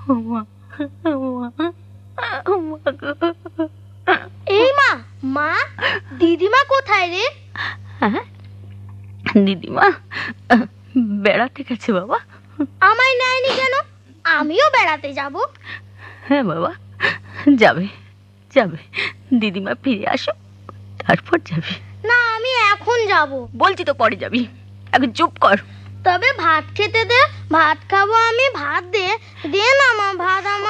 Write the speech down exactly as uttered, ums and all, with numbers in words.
এই মা, মা, দিদিমা কোথায় রে? দিদিমা বেড়াতে গেছে বাবা। আমায় নেয়নি কেন? আমিও বেড়াতে যাব। হ্যাঁ বাবা, যাবে যাবে, দিদিমা ফিরে আসো তারপর যাবি। না, আমি এখন যাব। বলছি তো পরে যাবি, এখন চুপ কর। তবে ভাত খেতে দে, ভাত খাবো আমি। ভাত দে, দে না মা ভাত। আমার